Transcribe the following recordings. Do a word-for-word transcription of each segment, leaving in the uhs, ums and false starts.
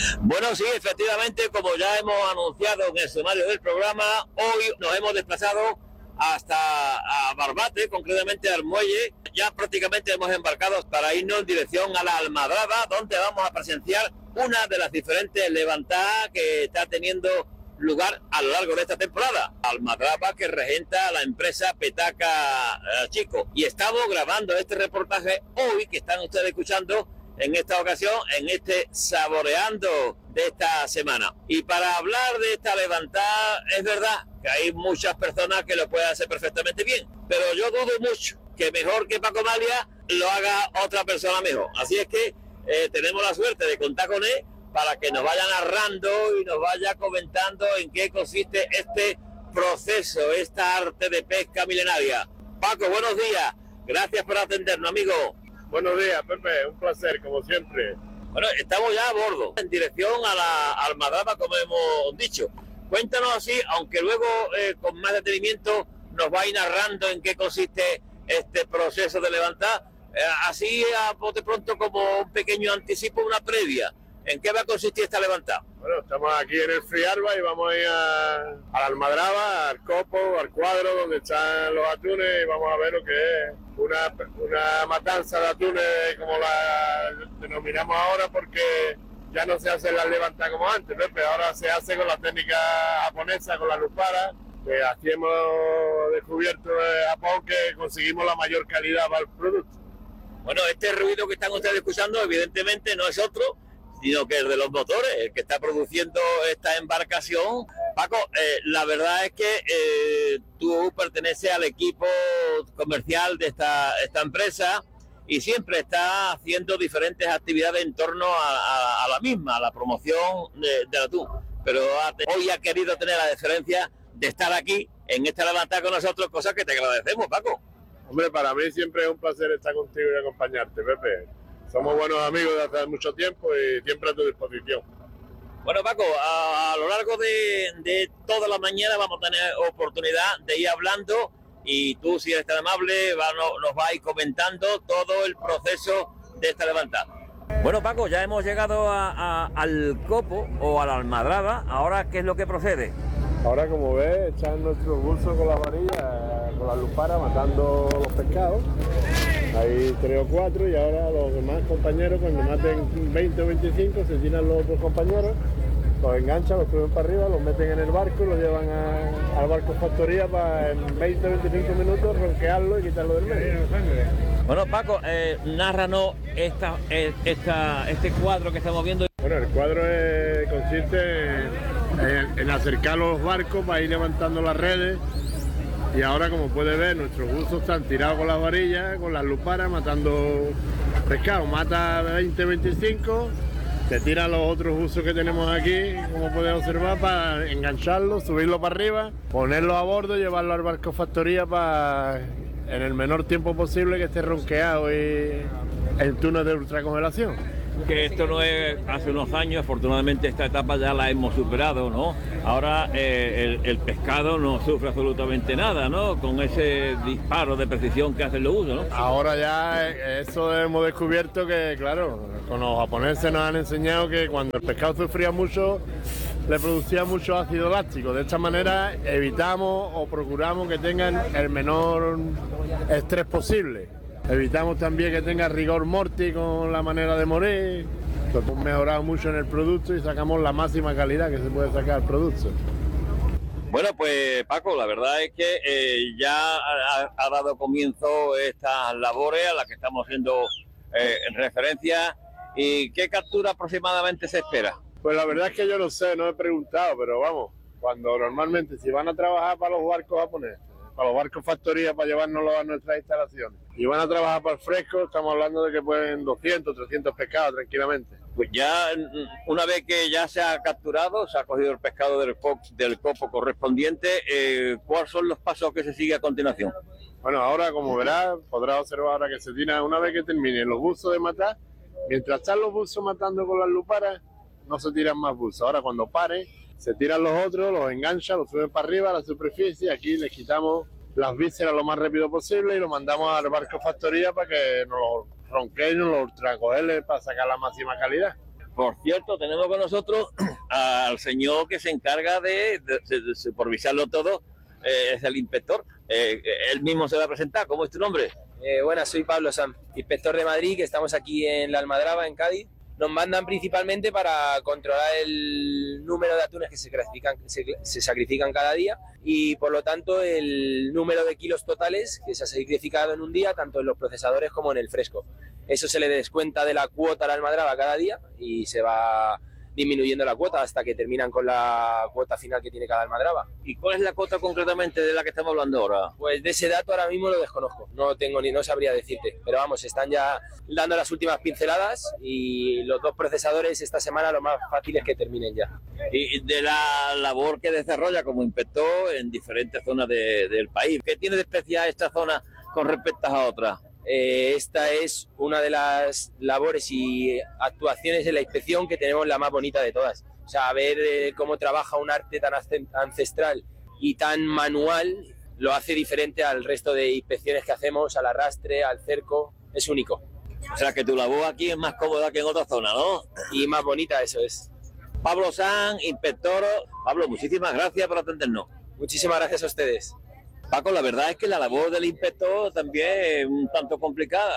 Bueno, sí, efectivamente, como ya hemos anunciado en el sumario del programa, hoy nos hemos desplazado hasta a Barbate, concretamente al muelle. Ya prácticamente hemos embarcado para irnos en dirección a la Almadraba, donde vamos a presenciar una de las diferentes levantadas que está teniendo lugar a lo largo de esta temporada. Almadraba, que regenta la empresa Petaca eh, Chico. Y estamos grabando este reportaje hoy, que están ustedes escuchando en esta ocasión, en este Saboreando de esta semana. Y para hablar de esta levantada, es verdad que hay muchas personas que lo pueden hacer perfectamente bien, pero yo dudo mucho que mejor que Paco Malia lo haga otra persona mejor. Así es que eh, tenemos la suerte de contar con él para que nos vaya narrando y nos vaya comentando en qué consiste este proceso, esta arte de pesca milenaria. Paco, buenos días. Gracias por atendernos, amigo. Buenos días, Pepe. Un placer, como siempre. Bueno, estamos ya a bordo, en dirección a la Almadraba, como hemos dicho. Cuéntanos así, aunque luego eh, con más detenimiento nos va a ir narrando en qué consiste este proceso de levantar. Eh, así, a bote pronto, como un pequeño anticipo, una previa. ¿En qué va a consistir esta levantada? Bueno, estamos aquí en el Frialba y vamos a ir a, a la Almadraba, al Copo, al Cuadro, donde están los atunes, y vamos a ver lo que es una, una matanza de atunes, como la denominamos ahora, porque ya no se hace la levantada como antes, ¿no? Pero ahora se hace con la técnica japonesa, con la lupara, que aquí hemos descubierto en Japón que conseguimos la mayor calidad para el producto. Bueno, este ruido que están ustedes escuchando, evidentemente no es otro, sino que es de los motores, el que está produciendo esta embarcación. Paco, eh, la verdad es que eh, tú perteneces al equipo comercial de esta, esta empresa y siempre estás haciendo diferentes actividades en torno a, a, a la misma, a la promoción de, del atún. Pero hoy ha querido tener la deferencia de estar aquí en esta levantada con nosotros, cosa que te agradecemos, Paco. Hombre, para mí siempre es un placer estar contigo y acompañarte, Pepe. Somos buenos amigos de hace mucho tiempo y siempre a tu disposición. Bueno, Paco, a, a lo largo de, de toda la mañana vamos a tener oportunidad de ir hablando y tú, si eres tan amable, va, no, nos vas a ir comentando todo el proceso de esta levantada. Bueno, Paco, ya hemos llegado a, a, al Copo o a la Almadraba. Ahora, ¿qué es lo que procede? Ahora, como ves, echan nuestros bolsos con las varillas, con la lupara, matando los pescados. Hay tres o cuatro y ahora los demás compañeros, cuando maten veinte o veinticinco, se tiran los otros compañeros, los enganchan, los suben para arriba, los meten en el barco y los llevan a, al barco factoría para en veinte o veinticinco minutos ronquearlo y quitarlo del medio. Bueno, Paco, eh, nárranos esta, esta, este cuadro que estamos viendo. Bueno, el cuadro es, consiste en, en acercar los barcos para ir levantando las redes. Y ahora, como puede ver, nuestros buzos están tirados con las varillas, con las luparas, matando pescado. Mata veinte, veinticinco, se tiran los otros buzos que tenemos aquí, como pueden observar, para engancharlos, subirlo para arriba, ponerlo a bordo y llevarlo al barco factoría para, en el menor tiempo posible, que esté ronqueado y en túnel de ultracongelación. Que esto no es hace unos años, afortunadamente esta etapa ya la hemos superado, ¿no? Ahora eh, el, el pescado no sufre absolutamente nada, ¿no? Con ese disparo de precisión que hacen los usos, ¿no? Ahora ya eh, eso hemos descubierto que, claro, con los japoneses nos han enseñado que cuando el pescado sufría mucho, le producía mucho ácido láctico. De esta manera evitamos o procuramos que tengan el menor estrés posible. Evitamos también que tenga rigor mortis con la manera de morir. Hemos mejorado mucho en el producto y sacamos la máxima calidad que se puede sacar al producto. Bueno, pues Paco, la verdad es que eh, ya ha, ha dado comienzo estas labores a las que estamos haciendo eh, referencia. ¿Y qué captura aproximadamente se espera? Pues la verdad es que yo no sé, no he preguntado, pero vamos, cuando normalmente si van a trabajar para los barcos japoneses, para los barcos factoría, para llevárnoslos a nuestras instalaciones, y van a trabajar para el fresco, estamos hablando de que pueden doscientos, trescientos pescados tranquilamente. Pues ya, una vez que ya se ha capturado, se ha cogido el pescado del, cop, del copo correspondiente, eh, ¿cuáles son los pasos que se sigue a continuación? Bueno, ahora, como verás, podrás observar ahora que se tira, una vez que terminen los buzos de matar, mientras están los buzos matando con las luparas, no se tiran más buzos. Ahora, cuando paren, se tiran los otros, los enganchan, los suben para arriba a la superficie, aquí les quitamos las vísceras lo más rápido posible y lo mandamos al barco factoría para que nos lo ronqueen y nos lo ultracongelen para sacar la máxima calidad. Por cierto, tenemos con nosotros al señor que se encarga de, de, de, de supervisarlo todo, eh, es el inspector. Eh, él mismo se va a presentar. ¿Cómo es tu nombre? Eh, buenas, soy Pablo Sam, inspector de Madrid, que estamos aquí en la Almadraba, en Cádiz. Nos mandan principalmente para controlar el número de atunes que se sacrifican, se, se sacrifican cada día y, por lo tanto, el número de kilos totales que se ha sacrificado en un día, tanto en los procesadores como en el fresco. Eso se le descuenta de la cuota a la Almadraba cada día y se va disminuyendo la cuota hasta que terminan con la cuota final que tiene cada Almadraba. ¿Y cuál es la cuota concretamente de la que estamos hablando ahora? Pues de ese dato ahora mismo lo desconozco, no tengo ni no sabría decirte, pero vamos, están ya dando las últimas pinceladas y los dos procesadores esta semana lo más fácil es que terminen ya. Y de la labor que desarrolla como inspector en diferentes zonas de, del país, ¿qué tiene de especial esta zona con respecto a otras? Eh, esta es una de las labores y actuaciones de la inspección que tenemos la más bonita de todas. O sea, ver eh, cómo trabaja un arte tan ancestral y tan manual lo hace diferente al resto de inspecciones que hacemos, al arrastre, al cerco, es único. O sea, que tu labor aquí es más cómoda que en otra zona, ¿no? Y más bonita, eso es. Pablo Sanz, inspector. Pablo, muchísimas gracias por atendernos. Muchísimas gracias a ustedes. Paco, la verdad es que la labor del inspector también es un tanto complicada.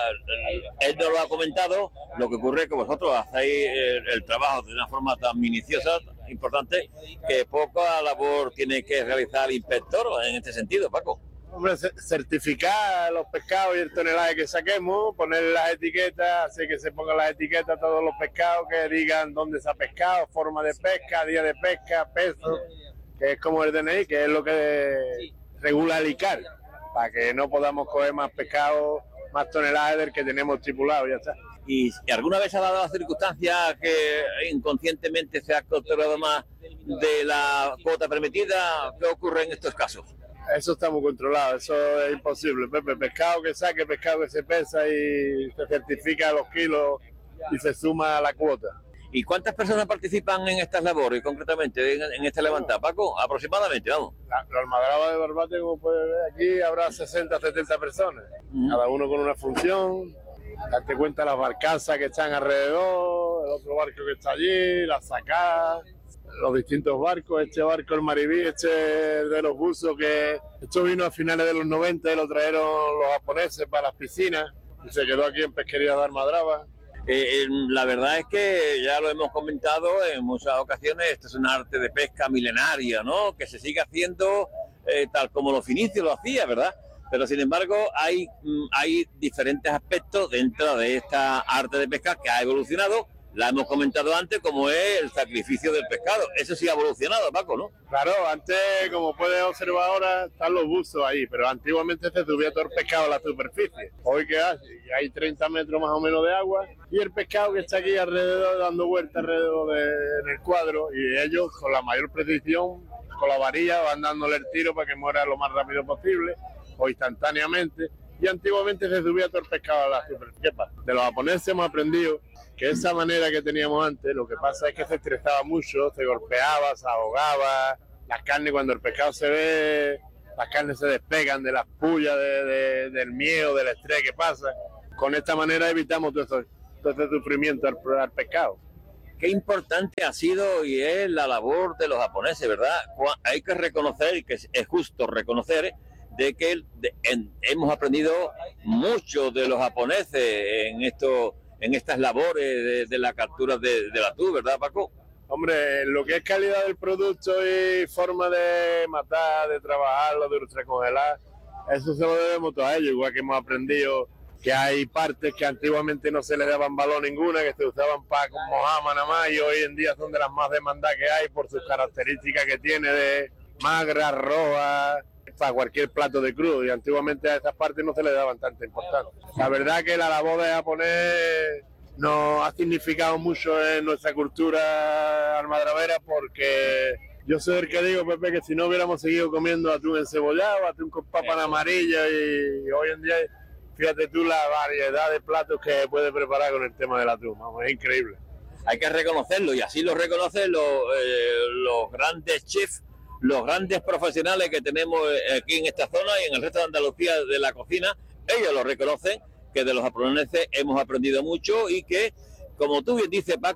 Él nos lo ha comentado, lo que ocurre es que vosotros hacéis el, el trabajo de una forma tan minuciosa, importante, que poca labor tiene que realizar el inspector en este sentido, Paco. Hombre, certificar los pescados y el tonelaje que saquemos, poner las etiquetas, hacer que se pongan las etiquetas a todos los pescados, que digan dónde se ha pescado, forma de pesca, día de pesca, peso, que es como el D N I, que es lo que regula el I C A R, para que no podamos coger más pescado, más tonelaje del que tenemos estipulado, ya está. ¿Y alguna vez ha dado la circunstancia que inconscientemente se ha controlado más de la cuota permitida? ¿Qué ocurre en estos casos? Eso está muy controlado, eso es imposible, Pepe. Pescado que saque, pescado que se pesa y se certifica los kilos y se suma a la cuota. ¿Y cuántas personas participan en estas labores, concretamente, en, en esta levantada, Paco? Aproximadamente, vamos. La, la Almadraba de Barbate, como puedes ver aquí, habrá sesenta, setenta personas, uh-huh. Cada uno con una función. Darte cuenta las barcazas que están alrededor, el otro barco que está allí, las sacadas, los distintos barcos. Este barco, el Maribí, este de los buzos, que esto vino a finales de los noventa y lo trajeron los japoneses para las piscinas y se quedó aquí en Pesquería de Almadraba. Eh, la verdad es que ya lo hemos comentado en muchas ocasiones, esto es un arte de pesca milenaria, ¿no? Que se sigue haciendo eh, tal como los finicios lo hacía, ¿verdad? Pero sin embargo hay, hay diferentes aspectos dentro de esta arte de pesca que ha evolucionado. La hemos comentado antes, como es el sacrificio del pescado. Eso sí ha evolucionado, Paco, ¿no? Claro, antes, como puedes observar ahora, están los buzos ahí, pero antiguamente se subía todo el pescado a la superficie. Hoy, ¿qué hace? Hay treinta metros más o menos de agua y el pescado que está aquí alrededor, dando vueltas alrededor de, en el cuadro, y ellos, con la mayor precisión, con la varilla, van dándole el tiro para que muera lo más rápido posible o instantáneamente. Y antiguamente se subía todo el pescado a la superficie. De los japoneses hemos aprendido que esa manera que teníamos antes, lo que pasa es que se estresaba mucho, se golpeaba, se ahogaba, las carnes, cuando el pescado se ve, las carnes se despegan de las pullas, de, de, del miedo, del estrés que pasa. Con esta manera evitamos todo, eso, todo ese sufrimiento al, al pescado. Qué importante ha sido y es la labor de los japoneses, ¿verdad? Hay que reconocer, y que es justo reconocer, de que de, en, hemos aprendido mucho de los japoneses en esto, en estas labores de, de la captura de, del atún, ¿verdad, Paco? Hombre, lo que es calidad del producto y forma de matar, de trabajarlo, de ultracongelar, eso se lo debemos todo a ellos, igual que hemos aprendido que hay partes que antiguamente no se le daban valor ninguna, que se usaban para mojama nada más, y hoy en día son de las más demandadas que hay por sus características que tiene de magra, roja, para cualquier plato de crudo, y antiguamente a esas partes no se le daban tanta importancia. La verdad que la labor de japonés nos ha significado mucho en nuestra cultura almadravera, porque yo soy el que digo, Pepe, que si no hubiéramos seguido comiendo atún encebollado, atún con papa amarilla, y, y hoy en día, fíjate tú la variedad de platos que puede preparar con el tema del atún, vamos, es increíble. Hay que reconocerlo, y así lo reconocen los, eh, los grandes chefs, los grandes profesionales que tenemos aquí en esta zona y en el resto de Andalucía de la cocina. Ellos lo reconocen, que de los japoneses hemos aprendido mucho y que, como tú bien dices, Paco,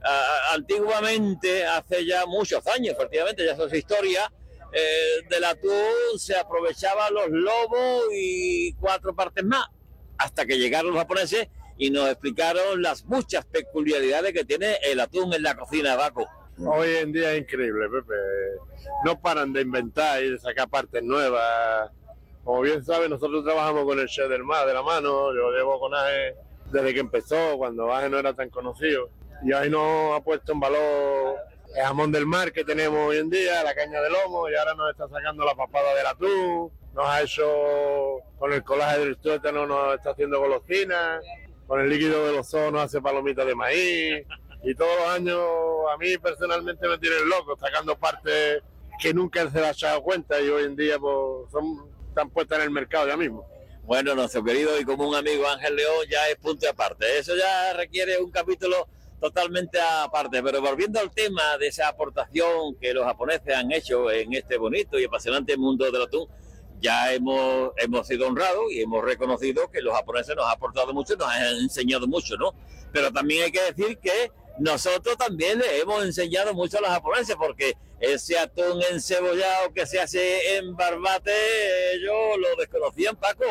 Uh, antiguamente, hace ya muchos años, efectivamente, ya eso es historia, eh, del atún se aprovechaban los lomos y cuatro partes más, hasta que llegaron los japoneses y nos explicaron las muchas peculiaridades que tiene el atún en la cocina, Paco. Hoy en día es increíble, Pepe. No paran de inventar y de sacar partes nuevas. Como bien sabes, nosotros trabajamos con el chef del mar de la mano. Yo llevo con Aje desde que empezó, cuando Aje no era tan conocido. Y ahí nos ha puesto en valor el jamón del mar que tenemos hoy en día, la caña de lomo, y ahora nos está sacando la papada del atún. Nos ha hecho, con el colaje del tuétano, nos está haciendo golosinas. Con el líquido de los zoos nos hace palomitas de maíz. Y todos los años a mí personalmente me tienen loco, sacando partes que nunca se las he dado cuenta y hoy en día pues, son, están puestas en el mercado ya mismo. Bueno, nuestro querido y común amigo Ángel León ya es punto aparte. Eso ya requiere un capítulo totalmente aparte. Pero volviendo al tema de esa aportación que los japoneses han hecho en este bonito y apasionante mundo del atún, ya hemos, hemos sido honrados y hemos reconocido que los japoneses nos han aportado mucho, nos han enseñado mucho, ¿no? Pero también hay que decir que nosotros también le hemos enseñado mucho a los japoneses, porque ese atún encebollado que se hace en Barbate, ellos lo desconocían, Paco.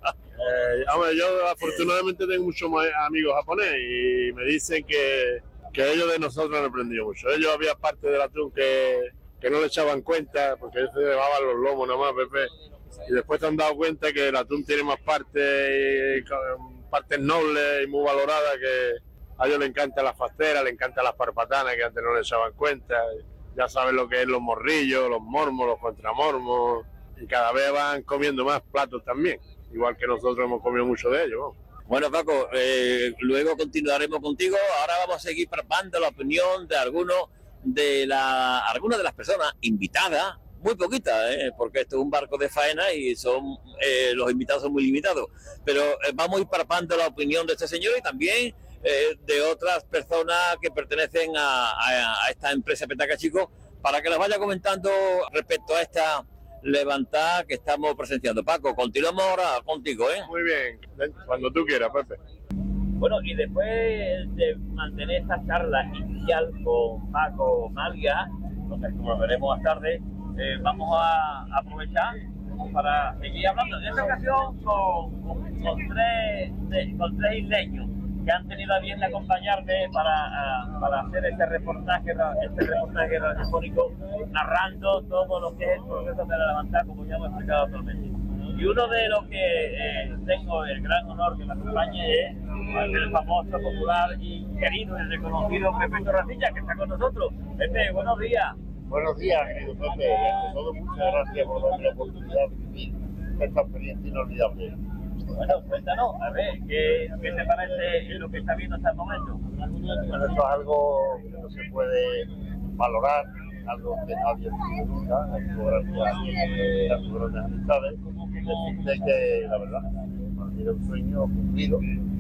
eh, hombre, yo afortunadamente tengo muchos amigos japoneses y me dicen que, que ellos de nosotros han aprendido mucho. Ellos había parte del atún que, que no le echaban cuenta, porque ellos se llevaban los lomos nada más, Pepe. Y después te han dado cuenta que el atún tiene más partes, partes nobles y muy valoradas, que a ellos les encantan las fasteras, les encantan las parpatanas, que antes no les echaban cuenta. Ya saben lo que es los morrillos, los mormos, los contramormos, y cada vez van comiendo más platos también, igual que nosotros hemos comido mucho de ellos, ¿no? Bueno, Paco, eh, luego continuaremos contigo. Ahora vamos a seguir palpando la opinión de algunos de, la, algunas de las personas invitadas, muy poquitas, ¿eh? Porque esto es un barco de faena y son eh, los invitados son muy limitados, pero eh, vamos a ir palpando la opinión de este señor y también eh, de otras personas que pertenecen a, a, a esta empresa Petaca Chico, para que nos vaya comentando respecto a esta levantada que estamos presenciando. Paco, continuamos ahora contigo, ¿eh? Muy bien, cuando tú quieras, Pepe. Bueno, y después de mantener esta charla inicial con Paco Malia, donde como veremos más tarde, eh, vamos a aprovechar para seguir hablando. En esta ocasión con, con, con, tres, de, con tres isleños que han tenido a bien de acompañarme para, uh, para hacer este reportaje, este reportaje radiofónico, narrando todo lo que es el proceso de la levantada, como ya hemos explicado actualmente. Y uno de los que eh, tengo el gran honor que me acompañe es el famoso, popular y querido y reconocido Pepe Torrecilla, que está con nosotros. Pepe, buenos días. Buenos días, querido Pepe. Y ante todo, muchas gracias por darme la oportunidad de vivir esta experiencia inolvidable. Bueno, cuéntanos, a ver, ¿qué, qué te parece lo que está viendo hasta el momento? Bueno, esto es algo que no se puede valorar, algo que nadie ha visto nunca, la fotografía de las grandes amistades. Decirte que, la verdad, tiene un sueño cumplido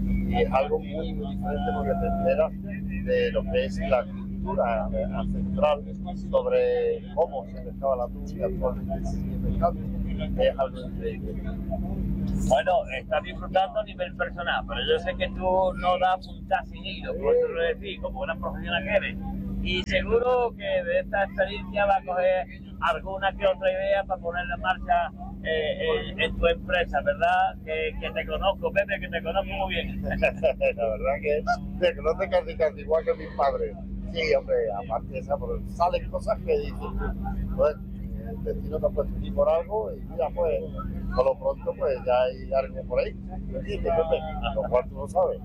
y es algo muy, muy diferente porque te enteras de lo que es la cultura ancestral sobre cómo se pescaba la atún y actualmente se sigue pescando. Es algo increíble. Bueno, estás disfrutando a nivel personal, pero yo sé que tú no das puntas sin hilo, por eso lo decís, como una profesional que eres. Y seguro que de esta experiencia va a coger alguna que otra idea para ponerla en marcha eh, en, en tu empresa, ¿verdad? Que, que te conozco, Pepe, que te conozco muy bien. La verdad que te conoce casi, casi igual que mis padres. Sí, hombre, aparte de esa, pero salen cosas que dicen, pues, el destino te ha puesto aquí por algo y mira, pues, por lo pronto, pues, ya hay algo por ahí. ¿Entiendes, Pepe? Lo cual tú lo sabes.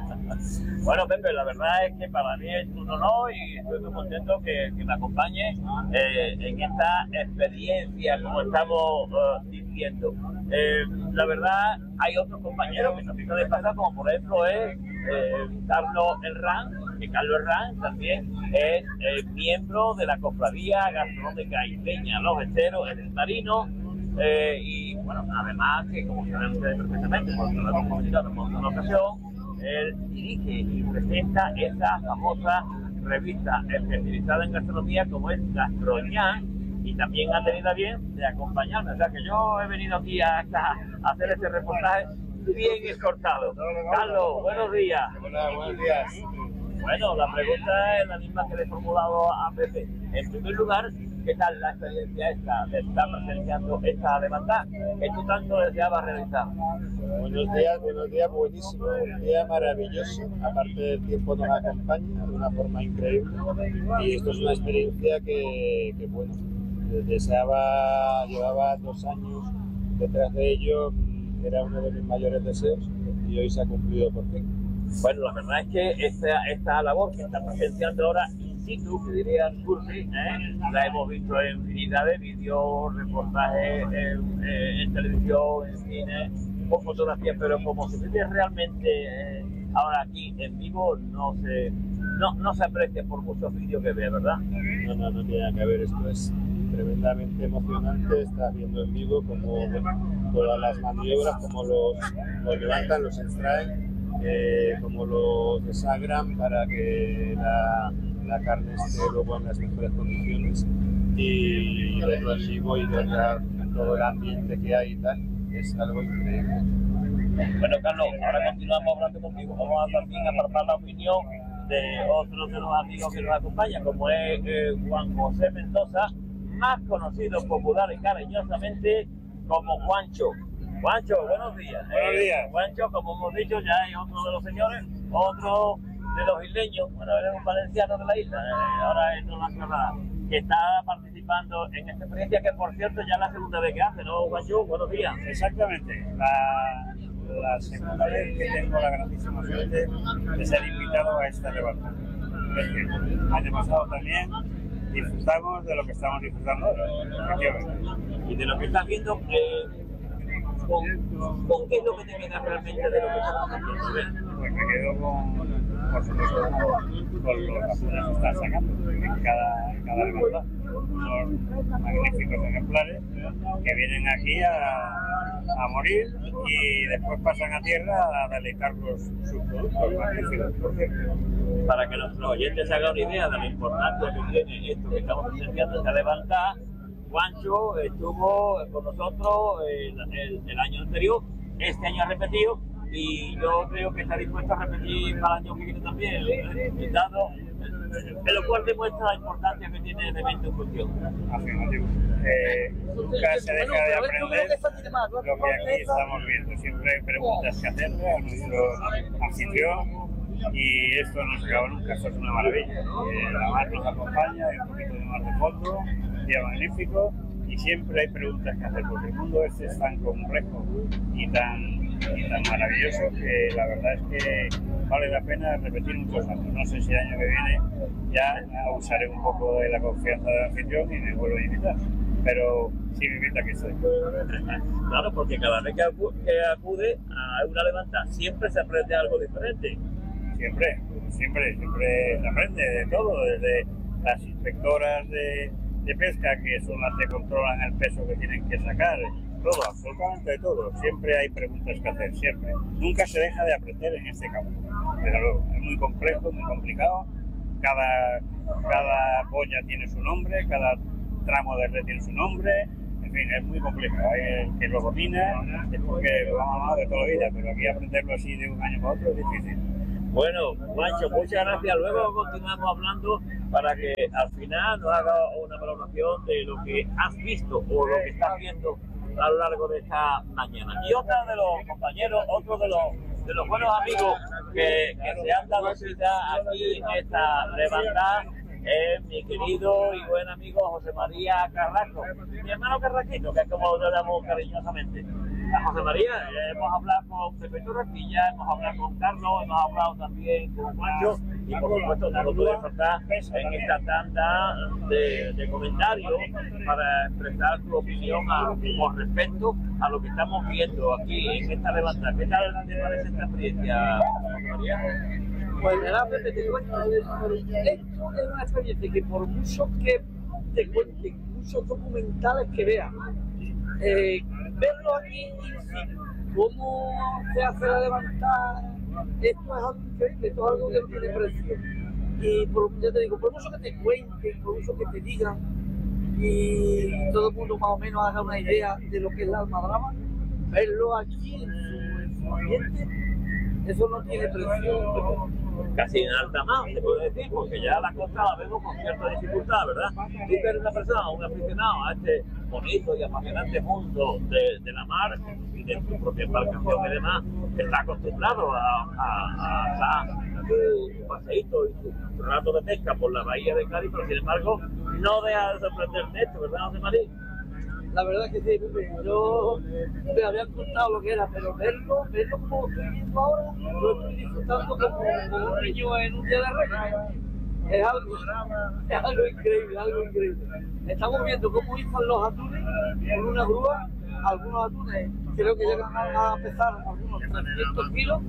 Bueno, Pepe, la verdad es que para mí es un honor y estoy muy contento que, que me acompañes eh, en esta experiencia, como estamos uh, diciendo. Eh, la verdad, hay otros compañeros que también se desplazan, como por ejemplo es eh, Carlos Herrán, que Carlos Herrán también es eh, miembro de la Cofradía Gastronómica Isleña Los Esteros, es marino. Eh, y bueno, además que como saben ustedes perfectamente, porque lo hemos comunicado en una ocasión, él dirige y presenta esa famosa revista especializada en gastronomía como es Gastroñán, y también ha tenido a bien de acompañarme. O sea que yo he venido aquí a, a hacer este reportaje bien escortado. Carlos, buenos días. Buenos, buenos días. Bueno, la pregunta es la misma que le he formulado a Pepe. En primer lugar, ¿qué tal la experiencia esta de estar presenciando esta levantada que tú tanto deseabas realizar? Buenos días, buenos días, buenísimo, un día maravilloso, aparte del tiempo nos acompaña de una forma increíble y esto es una experiencia que, que bueno, deseaba, llevaba dos años detrás de ello, era uno de mis mayores deseos y hoy se ha cumplido por fin. Bueno, la verdad es que esta, esta labor que está presenciando ahora in situ, que diría Cursi, ¿eh? La hemos visto en infinidad de vídeos, reportajes en, en televisión, en cine, con fotografías, pero como se ve realmente eh, ahora aquí en vivo, no se, no, no se aprecia por muchos vídeos que ve, ¿verdad? No, no, no tiene nada que ver, esto es tremendamente emocionante, estás viendo en vivo como todas las maniobras, como los, los levantan, los extraen, eh, como los desagran para que la, la carne esté luego en las mejores condiciones y verlo en vivo y ver la, todo el ambiente que hay y tal, es algo increíble. Bueno, Carlos, ahora continuamos hablando contigo. Vamos a también a palpar la opinión de otros de los amigos que nos acompañan, como es eh, Juan José Mendoza, más conocido popular y cariñosamente como Juancho. Juancho, buenos días. Buenos días. Eh, Juancho, como hemos dicho, ya hay otro de los señores, otro de los isleños, bueno, eres un valenciano de la isla, eh, ahora es nacional, que está participando en esta experiencia, que por cierto ya es la segunda vez que hace, ¿no, Juancho? Buenos días. Exactamente. La, la segunda vez que tengo la grandísima suerte de ser invitado a esta levantada. El año pasado también disfrutamos de lo que estamos disfrutando ahora. Y de lo que estás viendo, eh, ¿con, ¿con qué es lo que te queda realmente de lo que estamos haciendo? Pues me quedo con, por supuesto, con, con los atunes que están sacando en cada, en cada levantada. Unos magníficos ejemplares que vienen aquí a, a morir y después pasan a tierra a deleitar los, sus productos magníficos, por cierto. Para que nuestros oyentes se hagan una idea de la importancia que tiene esto que estamos presenciando, esta levantada, Juancho estuvo con nosotros el, el, el año anterior, este año ha repetido y yo creo que está dispuesto a repetir para el año que viene también, invitado, en lo cual demuestra la importancia que tiene el evento en cuestión. Afirmativo. Eh, nunca se deja de aprender lo que aquí estamos viendo. Siempre hay preguntas que hacerle a nuestro anfitrión y esto no se acaba nunca, esto es una maravilla. Eh, la mar nos acompaña, hay un poquito de mar de fondo, día magnífico y siempre hay preguntas que hacer porque el mundo este es tan complejo y tan, y tan maravilloso que la verdad es que vale la pena repetir muchos años. No sé si el año que viene ya usaré un poco de la confianza del anfitrión y me vuelvo a invitar, pero sí me invita que estoy. Claro, porque cada vez que acude a una levantada siempre se aprende algo diferente. Siempre, siempre, siempre se aprende de todo, desde las inspectoras de, de pesca que son las que controlan el peso que tienen que sacar, todo, absolutamente todo. Siempre hay preguntas que hacer, siempre. Nunca se deja de aprender en este campo. Desde luego, es muy complejo, muy complicado. Cada, cada boya tiene su nombre, cada tramo de red tiene su nombre. En fin, es muy complejo. Hay el que lo domina, es porque lo han amado de toda la vida, pero aquí aprenderlo así de un año para otro es difícil. Bueno, Juancho, muchas gracias. Luego continuamos hablando para que al final nos haga una valoración de lo que has visto o lo que estás viendo a lo largo de esta mañana. Y otro de los compañeros, otro de los, de los buenos amigos que, que se han dado cita aquí en esta levantada es mi querido y buen amigo José María Carrasco, mi hermano Carraquito, que es como lo llamamos cariñosamente. A José María, eh, hemos hablado con Pepe Torrepilla, hemos hablado con Carlos, hemos hablado también con Juancho y por supuesto no lo puede faltar en esta tanda de, de comentarios para expresar tu opinión a, con respecto a lo que estamos viendo aquí en esta levantada. ¿Qué tal te parece esta experiencia, José María? Pues nada, Pepe, te cuento, esto es una experiencia que por mucho que te cuenten, muchos documentales que veas, eh, verlo aquí in situ, cómo se hace la levantada, esto es algo increíble, esto es algo que no tiene precio. Y por, ya te digo, por mucho que te cuenten, por mucho que te digan, y todo el mundo más o menos haga una idea de lo que es la almadraba, verlo aquí en su, en su ambiente, eso no tiene precio. casi en alta mar, se puede decir, porque ya la costa la vemos con cierta dificultad, ¿verdad? Tú que eres una persona, un aficionado a este bonito y apasionante mundo de, de la mar y de tu propia embarcación y demás, está acostumbrado a, a, a, a tu paseíto y tu, tu rato de pesca por la bahía de Cádiz, pero sin embargo no deja de sorprenderte esto, ¿verdad, José María? La verdad que sí, Pepe. Yo me habían contado lo que era, pero verlo, verlo como estoy viendo ahora, lo estoy disfrutando como, como un niño en un día de Reyes. Es algo, es algo increíble, algo increíble. Estamos viendo cómo izan los atunes con una grúa. Algunos atunes creo que llegan a pesar algunos trescientos kilos.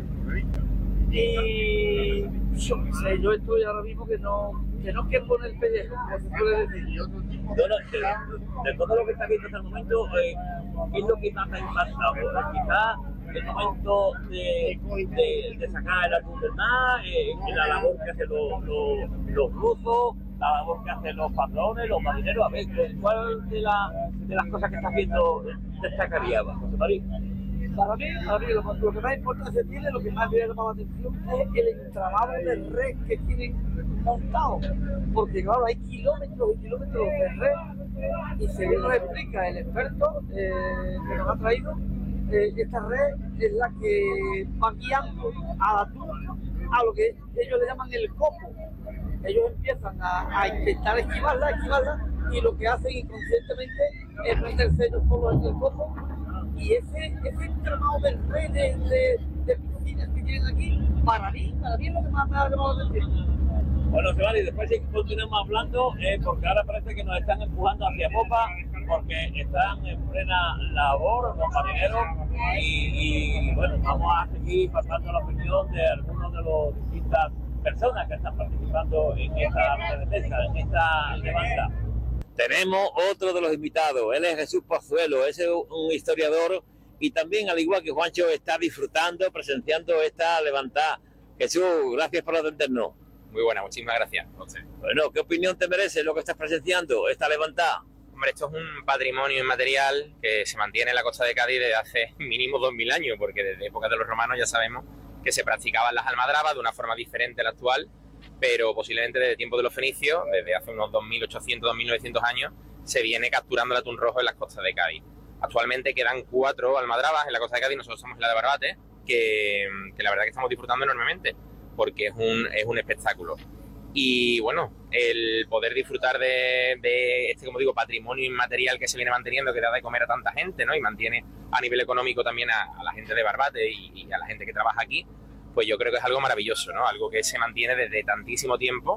Y yo, sé, yo estoy ahora mismo que no, que no quiero poner el pellejo, como se puede decir. No, no, de, de todo lo que está viendo hasta el momento, eh, ¿qué es lo que más me ha impactado? Quizás el momento de, de, de sacar el atún del mar, eh, la labor que hacen los, los, los buzos, la labor que hacen los patrones, los marineros. A ver, ¿cuál de, la, de las cosas que estás viendo destacaría, José María? Para mí, para mí lo, lo que más importancia tiene, lo que más me ha llamado la atención es el entramado de red que tienen montado. Porque claro, hay kilómetros y kilómetros de red y según nos explica el experto eh, que nos ha traído, eh, esta red es la que va guiando al atún a lo que ellos le llaman el copo. Ellos empiezan a, a intentar esquivarla, esquivarla y lo que hacen inconscientemente es meterse ellos solos en el copo. Y ese, ese entramado de redes de, de piscinas que tienen aquí, para mí, para mí es lo que más me ha llamado la atención. Bueno, Sebas, y después si continuamos hablando, eh, porque ahora parece que nos están empujando hacia popa, porque están en plena labor los marineros y, y bueno, vamos a seguir pasando la opinión de algunos de las distintas personas que están participando en esta defensa, en esta levanta. Tenemos otro de los invitados, él es Jesús Pozuelo, es un historiador y también, al igual que Juancho, está disfrutando, presenciando esta levantada. Jesús, gracias por atendernos. Muy buena, muchísimas gracias. Bueno, ¿qué opinión te merece lo que estás presenciando, esta levantada? Hombre, esto es un patrimonio inmaterial que se mantiene en la costa de Cádiz desde hace mínimo dos mil años, porque desde épocas de los romanos ya sabemos que se practicaban las almadrabas de una forma diferente a la actual, pero posiblemente desde tiempos de los fenicios, desde hace unos dos mil ochocientos, dos mil novecientos años, se viene capturando el atún rojo en las costas de Cádiz. Actualmente quedan cuatro almadrabas en la costa de Cádiz, nosotros somos la de Barbate, que, que la verdad que estamos disfrutando enormemente, porque es un, es un espectáculo. Y bueno, el poder disfrutar de, de este, como digo, patrimonio inmaterial que se viene manteniendo, que da de comer a tanta gente, ¿no? Y mantiene a nivel económico también a, a la gente de Barbate y, y a la gente que trabaja aquí, pues yo creo que es algo maravilloso, ¿no? Algo que se mantiene desde tantísimo tiempo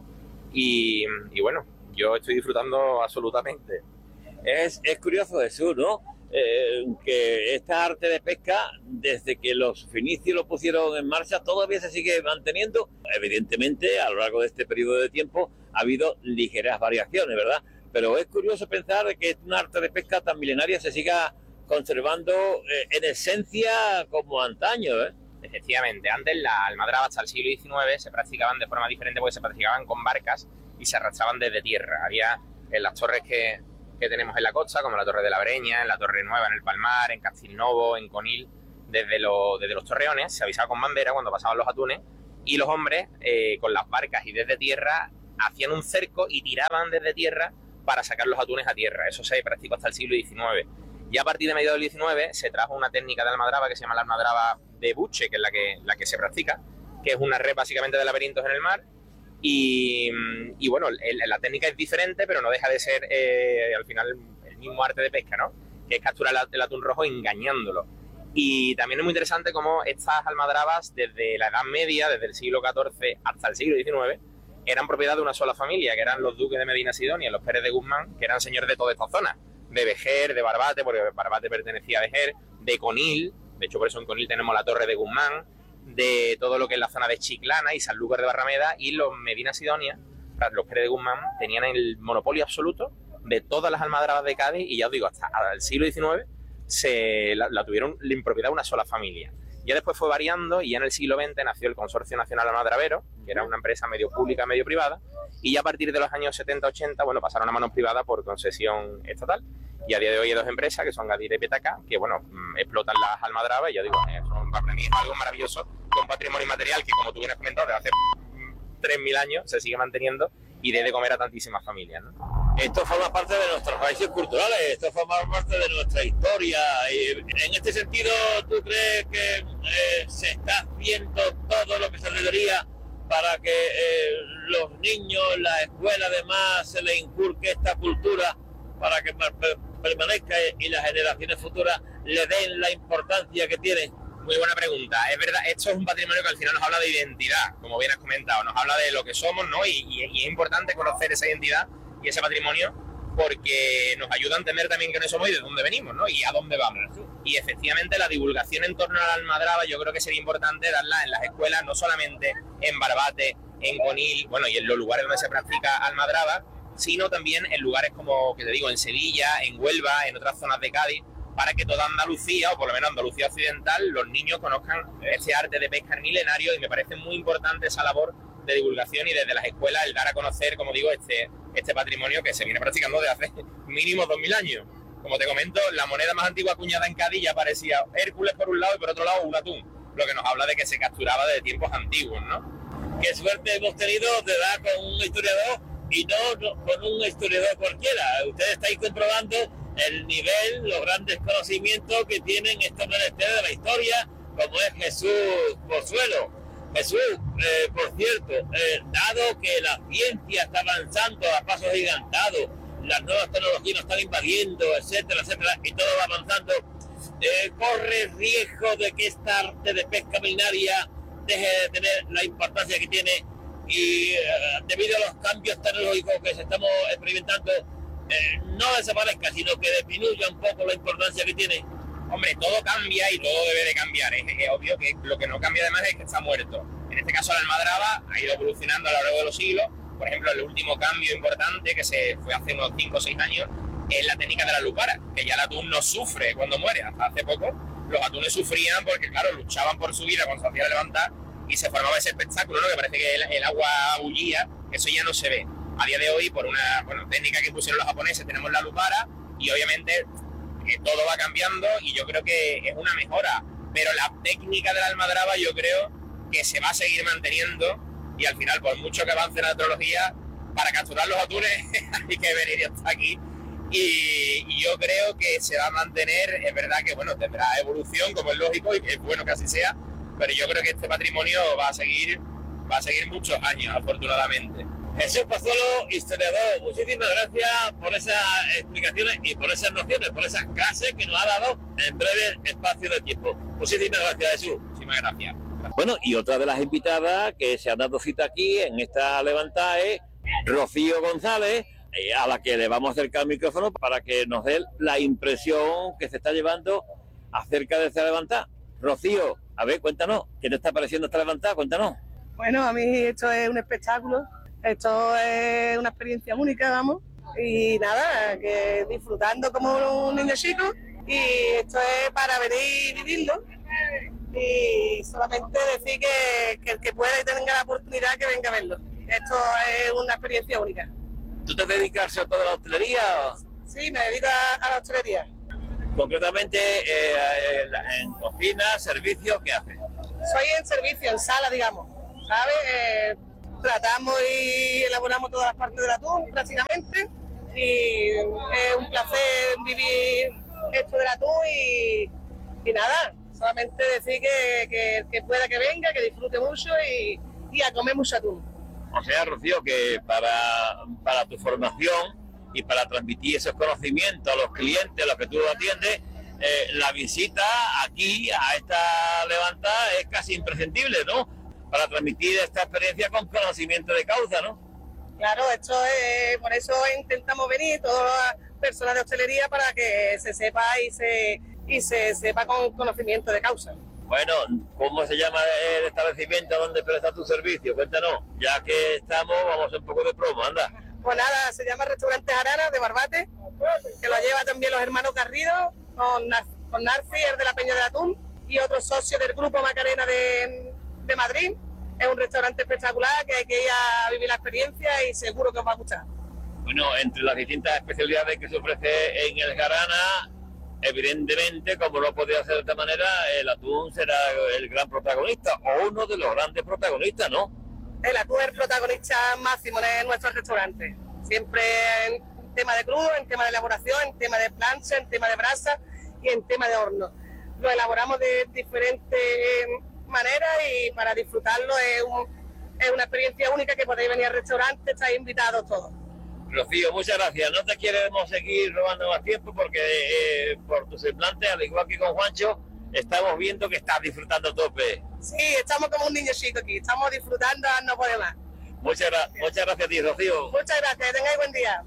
y, y bueno, yo estoy disfrutando absolutamente. Es, es curioso, Jesús, ¿no? Eh, que esta arte de pesca, desde que los fenicios lo pusieron en marcha, todavía se sigue manteniendo. Evidentemente, a lo largo de este periodo de tiempo ha habido ligeras variaciones, ¿verdad? Pero es curioso pensar que una arte de pesca tan milenaria se siga conservando eh, en esencia como antaño, ¿eh? Efectivamente, antes las almadrabas hasta el siglo diecinueve se practicaban de forma diferente porque se practicaban con barcas y se arrastraban desde tierra. Había en las torres que, que tenemos en la costa, como la Torre de la Breña, en la Torre Nueva en el Palmar, en Castilnovo, en Conil, desde, lo, desde los torreones se avisaba con bandera cuando pasaban los atunes y los hombres eh, con las barcas y desde tierra hacían un cerco y tiraban desde tierra para sacar los atunes a tierra. Eso se practicó hasta el siglo diecinueve. Ya a partir de mediados del diecinueve se trajo una técnica de almadraba que se llama la almadraba de buche, que es la que, la que se practica, que es una red básicamente de laberintos en el mar. Y, y bueno, el, la técnica es diferente, pero no deja de ser eh, al final el mismo arte de pesca, ¿no? Que es capturar el, el atún rojo engañándolo. Y también es muy interesante cómo estas almadrabas, desde la Edad Media, desde el siglo catorce hasta el siglo diecinueve, eran propiedad de una sola familia, que eran los duques de Medina Sidonia, los Pérez de Guzmán, que eran señores de toda esta zona, de Vejer, de Barbate, porque Barbate pertenecía a Vejer, de Conil, de hecho por eso en Conil tenemos la Torre de Guzmán, de todo lo que es la zona de Chiclana y Sanlúcar de Barrameda, y los Medina Sidonia, los Pérez de Guzmán, tenían el monopolio absoluto de todas las almadrabas de Cádiz, y ya os digo, hasta el siglo diecinueve se la, la tuvieron en propiedad de una sola familia. Ya después fue variando y ya en el siglo veinte nació el Consorcio Nacional Almadravero, que era una empresa medio pública, medio privada, y ya a partir de los años setenta ochenta, bueno, pasaron a manos privadas por concesión estatal. Y a día de hoy hay dos empresas, que son Gadira y Petaca, que, bueno, explotan las almadrabas, y ya digo, eh, son, para mí es algo maravilloso, que un patrimonio inmaterial que, como tú bien has comentado, desde hace tres mil años, se sigue manteniendo y dé de comer a tantísimas familias, ¿no? Esto forma parte de nuestras raíces culturales, esto forma parte de nuestra historia. Y en este sentido, ¿tú crees que eh, se está haciendo todo lo que se debería para que eh, los niños, la escuela además, se les inculque esta cultura para que permanezca y las generaciones futuras le den la importancia que tiene? Muy buena pregunta. Es verdad, esto es un patrimonio que al final nos habla de identidad, como bien has comentado, nos habla de lo que somos, ¿no? Y, y, y es importante conocer esa identidad y ese patrimonio porque nos ayuda a entender también quiénes somos y de dónde venimos, ¿no? Y a dónde vamos. Y efectivamente la divulgación en torno a la almadraba yo creo que sería importante darla en las escuelas, no solamente en Barbate, en Conil, bueno, y en los lugares donde se practica almadraba, sino también en lugares como, que te digo, en Sevilla, en Huelva, en otras zonas de Cádiz, para que toda Andalucía, o por lo menos Andalucía occidental, los niños conozcan ese arte de pesca milenario, y me parece muy importante esa labor de divulgación y desde las escuelas el dar a conocer, como digo, este, este patrimonio que se viene practicando desde hace mínimo dos mil años. Como te comento, la moneda más antigua acuñada en Cádiz ya parecía Hércules por un lado y por otro lado un atún, lo que nos habla de que se capturaba desde tiempos antiguos, ¿no? Qué suerte hemos tenido de dar con un historiador y no, no con un historiador cualquiera. Ustedes estáis comprobando el nivel, los grandes conocimientos que tienen estos menesteres de la historia, como es Jesús Pozuelo. Jesús, eh, por cierto, eh, dado que la ciencia está avanzando a pasos gigantados, las nuevas tecnologías nos están invadiendo, etcétera, etcétera, y todo va avanzando, eh, corre riesgo de que esta arte de pesca milenaria deje de tener la importancia que tiene y eh, debido a los cambios tecnológicos que se estamos experimentando, eh, no desaparezca, sino que disminuya un poco la importancia que tiene. Hombre, todo cambia y todo debe de cambiar. Es, es obvio que lo que no cambia además es que está muerto. En este caso la almadraba ha ido evolucionando a lo largo de los siglos. Por ejemplo, el último cambio importante que se fue hace unos cinco o seis años es la técnica de la lupara, que ya el atún no sufre cuando muere. Hasta hace poco los atunes sufrían porque, claro, luchaban por su vida cuando se hacía levantar y se formaba ese espectáculo, ¿no? Que parece que el, el agua bullía, eso ya no se ve. A día de hoy, por una bueno, técnica que pusieron los japoneses, tenemos la lupara y obviamente que todo va cambiando y yo creo que es una mejora, pero la técnica de la almadraba yo creo que se va a seguir manteniendo y al final, por mucho que avance la tecnología, para capturar los atunes hay que venir hasta aquí y, y yo creo que se va a mantener. Es verdad que bueno, tendrá evolución como es lógico y que es bueno que así sea, pero yo creo que este patrimonio va a seguir, va a seguir muchos años, afortunadamente. Jesús Pozuelo, historiador, muchísimas gracias por esas explicaciones y por esas nociones, por esas clases que nos ha dado en breve espacio de tiempo. Muchísimas gracias, Jesús. Muchísimas gracias. Bueno, y otra de las invitadas que se han dado cita aquí en esta levantada es Rocío González, eh, a la que le vamos a acercar el micrófono para que nos dé la impresión que se está llevando acerca de esta levantada. Rocío, a ver, cuéntanos, ¿qué te está pareciendo esta levantada? Cuéntanos. Bueno, a mí esto es un espectáculo. Esto es una experiencia única, vamos, y nada, que disfrutando como un niño chico, y esto es para venir y vivirlo, y solamente decir que, que el que pueda y tenga la oportunidad que venga a verlo. Esto es una experiencia única. ¿Tú te dedicas a toda la hostelería? Sí, me dedico a, a la hostelería. Concretamente, eh, en, en cocina, servicios, ¿qué haces? Soy en servicio, en sala, digamos, ¿sabes? Eh, Tratamos y elaboramos todas las partes del atún prácticamente y es un placer vivir esto del atún y, y nada, solamente decir que, que, que pueda que venga, que disfrute mucho y, y a comer mucho atún. O sea, Rocío, que para, para tu formación y para transmitir esos conocimientos a los clientes a los que tú atiendes, eh, la visita aquí a esta levantada es casi imprescindible, ¿no? Para transmitir esta experiencia con conocimiento de causa, ¿no? Claro, esto es, por eso intentamos venir todas las personas de hostelería para que se sepa y se, y se sepa con conocimiento de causa. Bueno, ¿cómo se llama el establecimiento donde prestas tu servicio? Cuéntanos, ya que estamos, vamos a hacer un poco de promo, anda. Pues nada, se llama Restaurante Jarana de Barbate, que lo lleva también los hermanos Garrido, con, con Narci, el de la Peña de Atún, y otros socios del Grupo Macarena de... de Madrid. Es un restaurante espectacular que hay que ir a vivir la experiencia y seguro que os va a gustar. Bueno, entre las distintas especialidades que se ofrece en el Jarana, evidentemente, como no podía ser de otra manera, el atún será el gran protagonista o uno de los grandes protagonistas, ¿no? el atún es el protagonista máximo en nuestro restaurante. Siempre en tema de crudo, en tema de elaboración, en tema de plancha, en tema de brasa y en tema de horno. Lo elaboramos de diferentes maneras y para disfrutarlo es, un, es una experiencia única que podéis venir al restaurante, estáis invitados todos. Rocío, muchas gracias. No te queremos seguir robando más tiempo porque eh, por tu semblante, al igual que con Juancho, estamos viendo que estás disfrutando a tope. Sí, estamos como un niño chico aquí, estamos disfrutando, no puede más. Muchas, gra muchas gracias a ti, Rocío. Muchas gracias, tengáis buen día.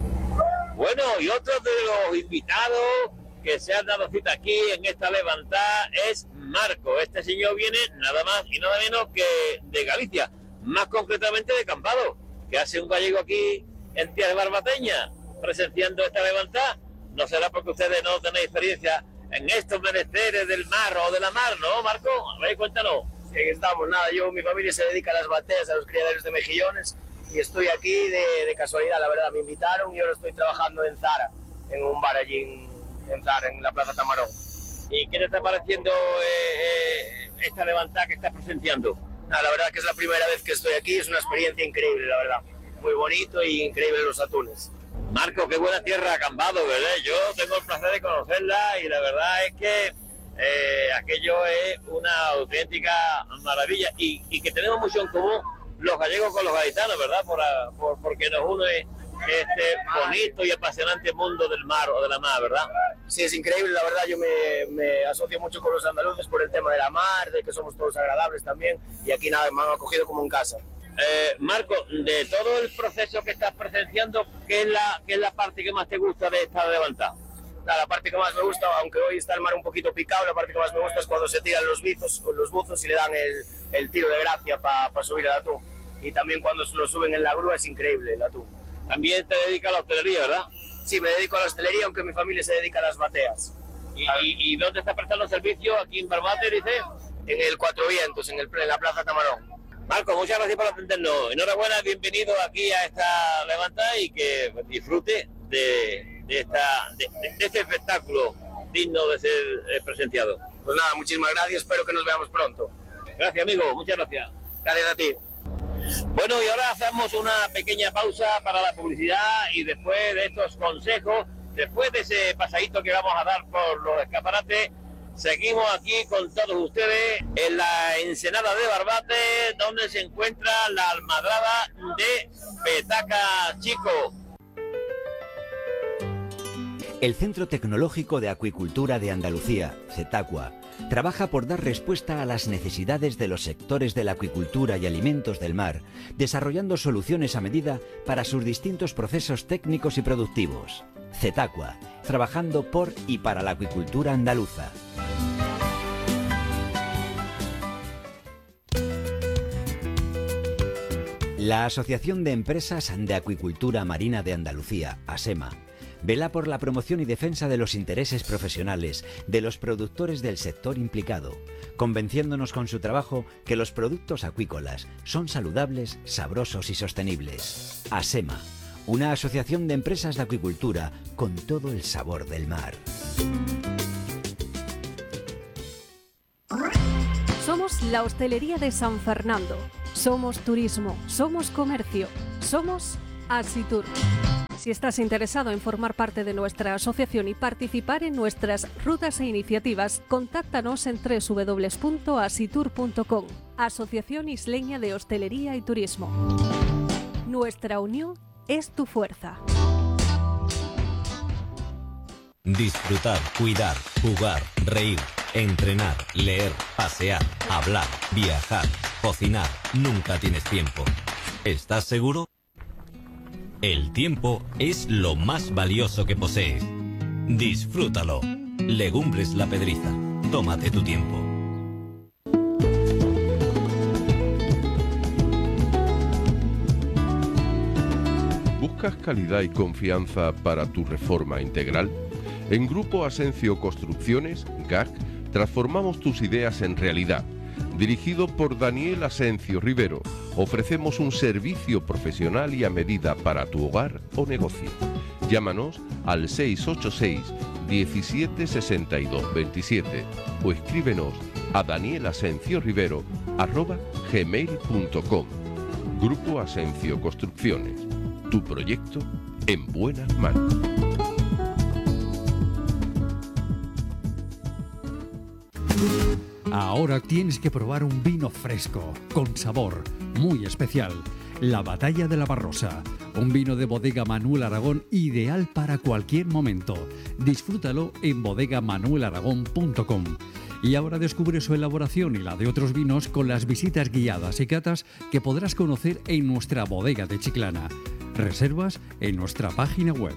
Bueno, y otro de los invitados que se han dado cita aquí en esta levantada es Marco. Este señor viene nada más y nada menos que de Galicia, más concretamente de Cambados, que hace un gallego aquí en tierra barbateña, presenciando esta levantada. No será porque ustedes no tenéis experiencia en estos menesteres del mar o de la mar, ¿no, Marco? A ver, cuéntanos. Sí, aquí estamos, nada, yo, mi familia se dedica a las bateas, a los criaderos de mejillones, y estoy aquí de, de casualidad, la verdad, me invitaron y ahora estoy trabajando en Zara, en un bar allí en, en Zara, en la Plaza Tamarón. ¿Y qué te está pareciendo eh, eh, esta levantada que estás presenciando? Nada, la verdad que es la primera vez que estoy aquí, es una experiencia increíble, la verdad, muy bonito y increíble los atunes. Marco, qué buena tierra Cambados, ¿verdad? Yo tengo el placer de conocerla y la verdad es que eh, aquello es una auténtica maravilla y, y que tenemos mucho en común los gallegos con los gaditanos, ¿verdad? Por, por, porque nos une este bonito y apasionante mundo del mar o de la mar, ¿verdad? Sí, es increíble, la verdad, yo me, me asocio mucho con los andaluces por el tema de la mar, de que somos todos agradables también, y aquí nada, me han acogido como en casa. Eh, Marco, de todo el proceso que estás presenciando, ¿qué es la, qué es la parte que más te gusta de esta levantada? La, la parte que más me gusta, aunque hoy está el mar un poquito picado, la parte que más me gusta es cuando se tiran los bizos con los buzos y le dan el, el tiro de gracia para pa subir el atún. Y también cuando lo suben en la grúa es increíble el atún. También te dedicas a la hostelería, ¿verdad? Sí, me dedico a la hostelería, aunque mi familia se dedica a las bateas. ¿Y, y, y dónde estás prestando servicio? ¿Aquí en Barbate, dice? En el Cuatro Vientos, en, el, en la Plaza Tamarón. Marco, muchas gracias por atendernos. Enhorabuena, bienvenido aquí a esta levantada y que disfrute de, de, esta, de, de este espectáculo digno de ser eh, presenciado. Pues nada, muchísimas gracias, espero que nos veamos pronto. Gracias, amigo, muchas gracias. Gracias a ti. Bueno, y ahora hacemos una pequeña pausa para la publicidad y después de estos consejos, después de ese pasadito que vamos a dar por los escaparates, seguimos aquí con todos ustedes en la Ensenada de Barbate, donde se encuentra la almadraba de Petaca Chico. El Centro Tecnológico de Acuicultura de Andalucía, CETACUA, trabaja por dar respuesta a las necesidades de los sectores de la acuicultura y alimentos del mar, desarrollando soluciones a medida para sus distintos procesos técnicos y productivos. CETACUA, trabajando por y para la acuicultura andaluza. La Asociación de Empresas de Acuicultura Marina de Andalucía, ASEMA, vela por la promoción y defensa de los intereses profesionales de los productores del sector implicado, convenciéndonos con su trabajo que los productos acuícolas son saludables, sabrosos y sostenibles. ASEMA, una asociación de empresas de acuicultura con todo el sabor del mar. Somos la hostelería de San Fernando. Somos turismo, somos comercio, somos Asitur. Si estás interesado en formar parte de nuestra asociación y participar en nuestras rutas e iniciativas, contáctanos en doble u doble u doble u punto asitur punto com. Asociación Isleña de Hostelería y Turismo. Nuestra unión es tu fuerza. Disfrutar, cuidar, jugar, reír, entrenar, leer, pasear, hablar, viajar, cocinar. Nunca tienes tiempo. ¿Estás seguro? El tiempo es lo más valioso que posees. Disfrútalo. Legumbres La Pedriza. Tómate tu tiempo. ¿Buscas calidad y confianza para tu reforma integral? En Grupo Asencio Construcciones, G A C, transformamos tus ideas en realidad. Dirigido por Daniel Asencio Rivero, ofrecemos un servicio profesional y a medida para tu hogar o negocio. Llámanos al seis ocho seis, diecisiete, sesenta y dos, veintisiete o escríbenos a danielasenciorivero arroba gmail punto com. Grupo Asencio Construcciones. Tu proyecto en buenas manos. Ahora tienes que probar un vino fresco, con sabor, muy especial. La Batalla de la Barrosa. Un vino de Bodega Manuel Aragón ideal para cualquier momento. Disfrútalo en bodega manuel aragón punto com. Y ahora descubre su elaboración y la de otros vinos con las visitas guiadas y catas que podrás conocer en nuestra bodega de Chiclana. Reservas en nuestra página web.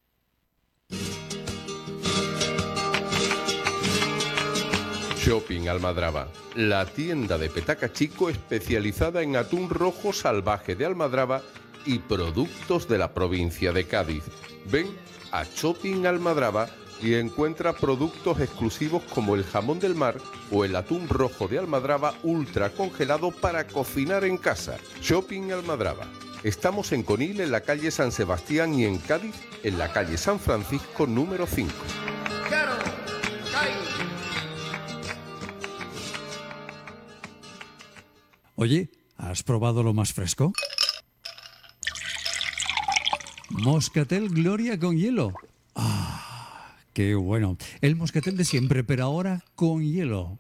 Shopping Almadraba, la tienda de Petaca Chico especializada en atún rojo salvaje de Almadraba y productos de la provincia de Cádiz. Ven a Shopping Almadraba y encuentra productos exclusivos como el jamón del mar o el atún rojo de Almadraba ultra congelado para cocinar en casa. Shopping Almadraba. Estamos en Conil, en la calle San Sebastián, y en Cádiz, en la calle San Francisco número cinco. Oye, ¿has probado lo más fresco? Moscatel Gloria con hielo. ¡Ah! ¡Qué bueno! El moscatel de siempre, pero ahora con hielo.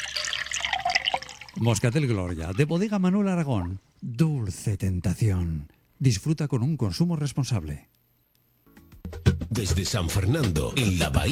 Moscatel Gloria, de Bodega Manuel Aragón. Dulce tentación. Disfruta con un consumo responsable. Desde San Fernando, en la bahía